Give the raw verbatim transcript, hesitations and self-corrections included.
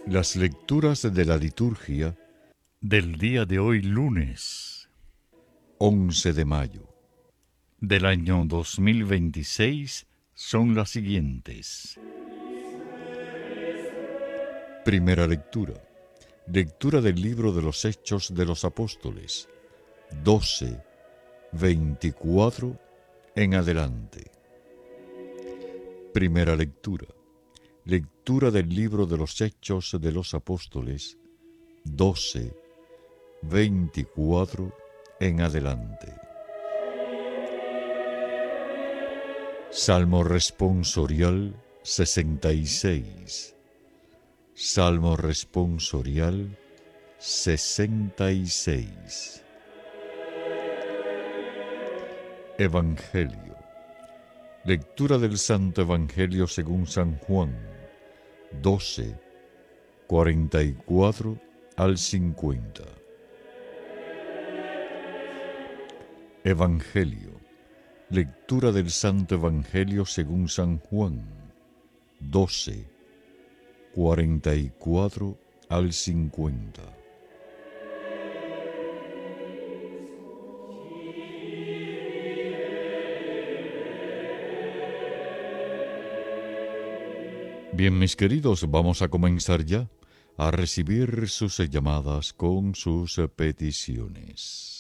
Las lecturas de la liturgia del día de hoy, lunes once de mayo. del año dos mil veintiséis, son las siguientes. Primera lectura. Lectura del libro de los Hechos de los Apóstoles, doce, veinticuatro en adelante. Primera lectura. Lectura del libro de los Hechos de los Apóstoles, doce, veinticuatro en adelante. Salmo responsorial sesenta y seis. Salmo responsorial sesenta y seis. Evangelio. Lectura del Santo Evangelio según San Juan, doce, cuarenta y cuatro al cincuenta. Evangelio. Lectura del Santo Evangelio según San Juan, doce, cuarenta y cuatro al cincuenta. Bien, mis queridos, vamos a comenzar ya a recibir sus llamadas con sus peticiones.